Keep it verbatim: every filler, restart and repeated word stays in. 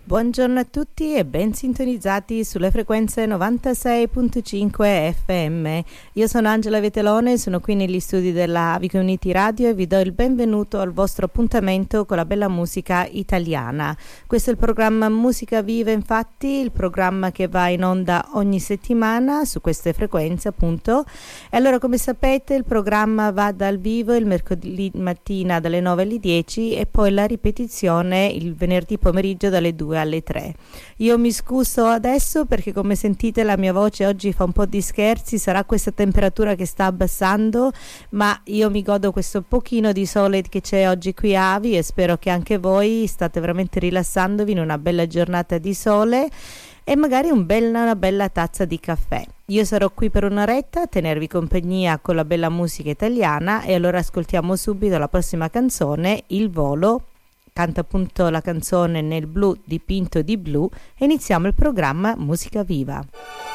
Buongiorno a tutti e ben sintonizzati sulle frequenze novantasei virgola cinque F M. Io sono Angela Vetelone, sono qui negli studi della Avi Community Radio e vi do il benvenuto al vostro appuntamento con la bella musica italiana. Questo è il programma Musica Viva, infatti, il programma che va in onda ogni settimana su queste frequenze, appunto. E allora, come sapete, il programma va dal vivo il mercoledì mattina dalle nove alle dieci e poi la ripetizione il venerdì pomeriggio dalle due alle tre. Io mi scuso adesso perché, come sentite, la mia voce oggi fa un po' di scherzi, sarà questa temperatura che sta abbassando, ma io mi godo questo pochino di sole che c'è oggi qui a Avi e spero che anche voi state veramente rilassandovi in una bella giornata di sole e magari un bella, una bella tazza di caffè. Io sarò qui per un'oretta a tenervi compagnia con la bella musica italiana e allora ascoltiamo subito la prossima canzone, Il Volo. Canta appunto la canzone Nel blu dipinto di blu e iniziamo il programma Musica Viva.